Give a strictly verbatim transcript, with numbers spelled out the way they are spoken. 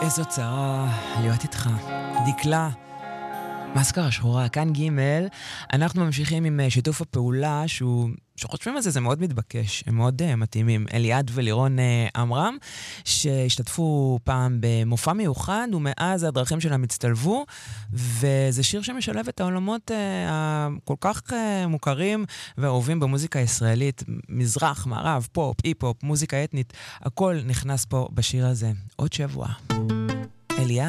איזו צרה להיות איתך. דקלה, מסקרה שחורה, כאן ג' אנחנו ממשיכים עם שיתוף הפעולה שהוא, שחושבים על זה, זה מאוד מתבקש, הם מאוד uh, מתאימים. אליעד ולירון uh, אמרם, שהשתתפו פעם במופע מיוחד, ומאז הדרכים שלהם הצטלבו, וזה שיר שמשלב את העולמות uh, כל כך uh, מוכרים ואהובים במוזיקה הישראלית, מזרח, מערב, פופ, אי-פופ, מוזיקה אתנית, הכל נכנס פה בשיר הזה. עוד שבוע. אליעד.